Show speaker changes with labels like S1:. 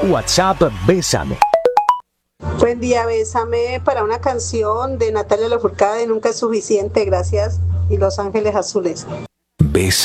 S1: WhatsApp Bésame.
S2: Buen día, bésame para una canción de Natalia Lafourcade de Nunca es suficiente, gracias, y Los Ángeles Azules.
S1: Bésame.